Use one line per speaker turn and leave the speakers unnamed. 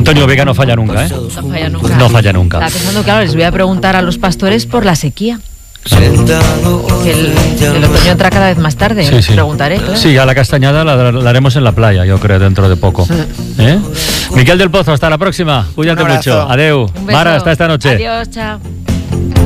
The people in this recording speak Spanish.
Antonio Vega no falla nunca, ¿eh?
No falla nunca.
No falla nunca.
Estaba pensando, claro, les voy a preguntar a los pastores por la sequía. Que el otoño entra cada vez más tarde.
Sí,
Les
sí.
preguntaré, claro.
Sí, a la castañada la haremos en la playa, yo creo, dentro de poco. ¿Eh? Miquel del Pozo, hasta la próxima. Cuídate
Un abrazo.
mucho. Adeu.
Un beso.
Mara, hasta esta noche.
Adiós, chao.